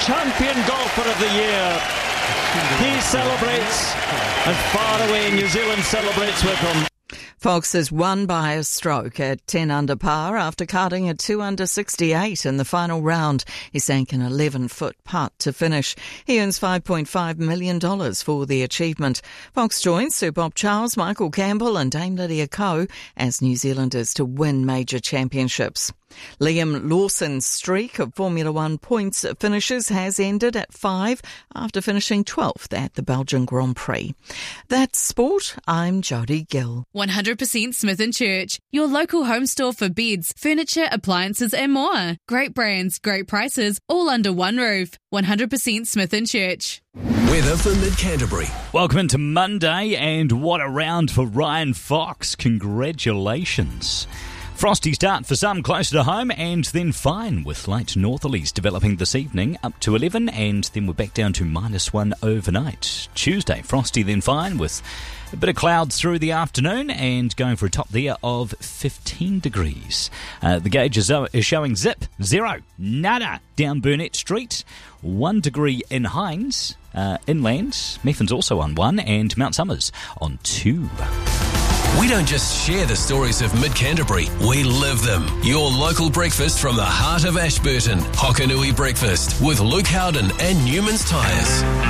champion golfer of the year. He celebrates, and far away New Zealand celebrates with him. Fox has won by a stroke at 10 under par after cutting a 2 under 68 in the final round. He sank an 11-foot putt to finish. He earns $5.5 million for the achievement. Fox joins Sir Bob Charles, Michael Campbell and Dame Lydia Ko as New Zealanders to win major championships. Liam Lawson's streak of Formula One points finishes has ended at 5 after finishing 12th at the Belgian Grand Prix. That's sport. I'm Jodie Gill. 100% Smith & Church, your local home store for beds, furniture, appliances and more. Great brands, great prices, all under one roof. 100% Smith & Church. Weather for Mid-Canterbury. Welcome into Monday, and what a round for Ryan Fox. Congratulations. Frosty start for some closer to home, and then fine with light northerlies developing this evening up to 11, and then we're back down to -1 overnight. Tuesday, frosty then fine with a bit of clouds through the afternoon and going for a top there of 15 degrees. The gauge is showing zip, 0, nada down Burnett Street, 1 degree in Hines, inland. Meffin's also on 1 and Mount Somers on 2. We don't just share the stories of Mid-Canterbury, we live them. Your local breakfast from the heart of Ashburton. Hokanui Breakfast with Luke Howden and Newman's Tyres.